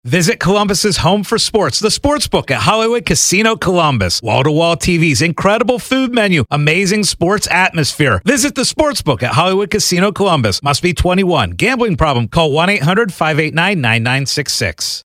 Visit Columbus's home for sports, the Sportsbook at Hollywood Casino Columbus. Wall-to-wall TVs, incredible food menu, amazing sports atmosphere. Visit the Sportsbook at Hollywood Casino Columbus. Must be 21. Gambling problem? Call 1-800-589-9966.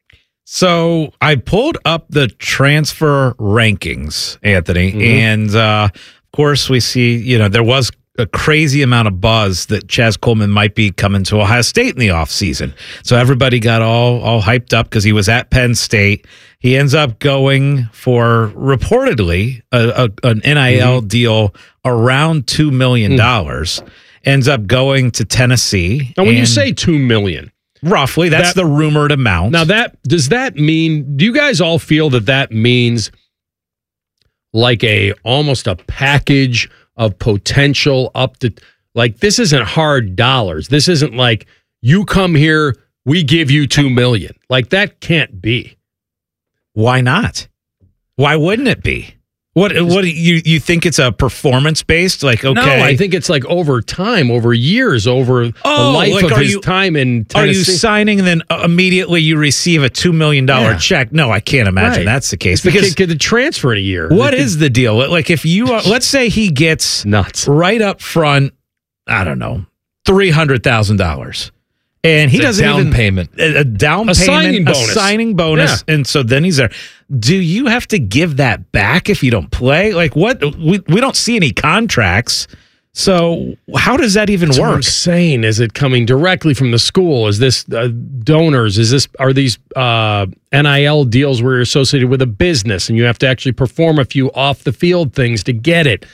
So I pulled up the transfer rankings, Anthony, and of course we see, there was a crazy amount of buzz that Chaz Coleman might be coming to Ohio State in the offseason. So everybody got all hyped up because he was at Penn State. He ends up going for reportedly an NIL deal around $2 million. Ends up going to Tennessee. Now, when you say $2 million, roughly, that's the rumored amount. Now, does that mean? Do you guys all feel that means like almost a package of potential up to, like, this isn't hard dollars. This isn't like, you come here, we give you $2 million. Like, that can't be. Why not? Why wouldn't it be? What you think it's a performance based? Like, okay. No, I think it's like over time, over years, over the life of his time in Tennessee. Are you signing and then immediately you receive a $2 million check? No, I can't imagine that's the case. Because the kid could transfer in a year. What is the deal? Like, if you let's say he gets nuts right up front, I don't know, $300,000. And he doesn't even payment. A down payment, a signing bonus, and so then he's there. Do you have to give that back if you don't play? Like, what? We don't see any contracts, so how does that even work? What I'm saying, is it coming directly from the school? Is this donors? Are these NIL deals where you're associated with a business and you have to actually perform a few off the field things to get it?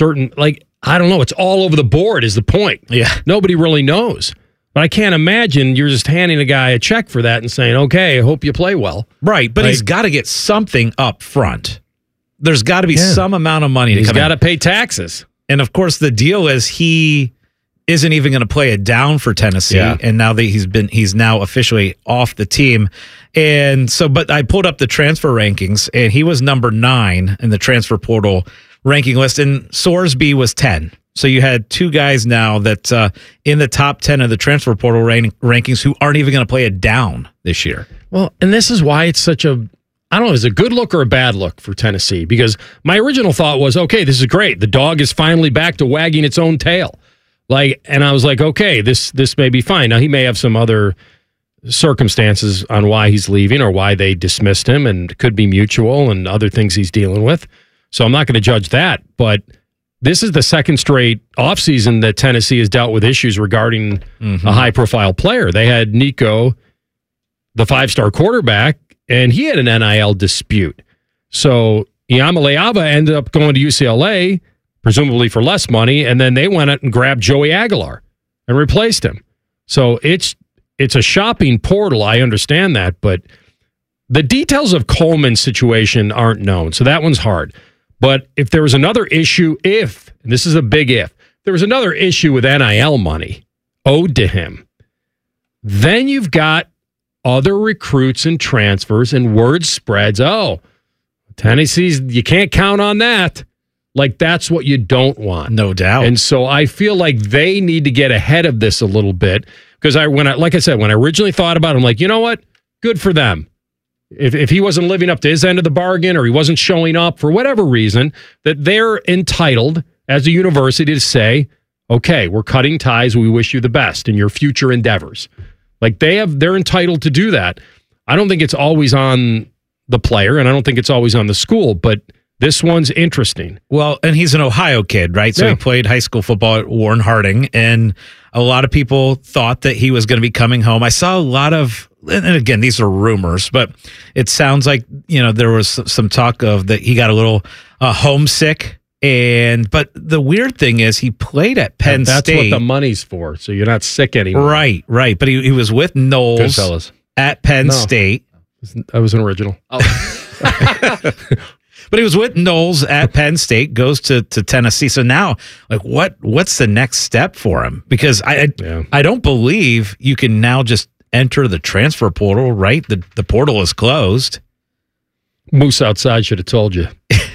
I don't know. It's all over the board. Is the point? Yeah, nobody really knows. But I can't imagine you're just handing a guy a check for that and saying, okay, I hope you play well. Right, but he's got to get something up front. There's got to be some amount of money. He's got to pay taxes. And, of course, the deal is he isn't even going to play it down for Tennessee. Yeah. And now that he's now officially off the team. And so, but I pulled up the transfer rankings, and he was number 9 in the transfer portal ranking list, and Sorsby was 10. So you had two guys now that in the top 10 of the transfer portal rankings who aren't even going to play it down this year. Well, and this is why it's such a, I don't know, is it a good look or a bad look for Tennessee? Because my original thought was, okay, this is great. The dog is finally back to wagging its own tail. And I was like, okay, this may be fine. Now, he may have some other circumstances on why he's leaving or why they dismissed him, and it could be mutual and other things he's dealing with. So I'm not going to judge that, but this is the second straight offseason that Tennessee has dealt with issues regarding a high-profile player. They had Nico, the 5-star quarterback, and he had an NIL dispute. So Iamaleava ended up going to UCLA, presumably for less money, and then they went out and grabbed Joey Aguilar and replaced him. So it's a shopping portal, I understand that, but the details of Coleman's situation aren't known, so that one's hard. But if there was another issue, and this is a big if, there was another issue with NIL money owed to him, then you've got other recruits and transfers and word spreads. Oh, Tennessee's, you can't count on that. Like, that's what you don't want. No doubt. And so I feel like they need to get ahead of this a little bit, because when I originally thought about it, I'm like, you know what? Good for them. If he wasn't living up to his end of the bargain, or he wasn't showing up for whatever reason, that they're entitled as a university to say, okay, we're cutting ties. We wish you the best in your future endeavors. Like, they're entitled to do that. I don't think it's always on the player, and I don't think it's always on the school, but this one's interesting. Well, and he's an Ohio kid, right? So he played high school football at Warren Harding, and a lot of people thought that he was going to be coming home. I saw a lot of, and again, these are rumors, but it sounds like, there was some talk of that he got a little homesick. But the weird thing is he played at Penn State. That's what the money's for, so you're not sick anymore. Right. But he was with Knowles at Penn State. That was an original. Oh. But he was with Knowles at Penn State, goes to Tennessee. So now, like, what's the next step for him? Because I don't believe you can now just enter the transfer portal, right? The portal is closed. Moose outside should have told you.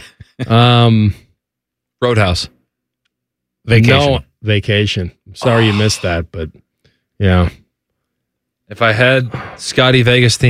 Roadhouse. Vacation. No, vacation. I'm sorry you missed that, but yeah. If I had Scotty Vegas theme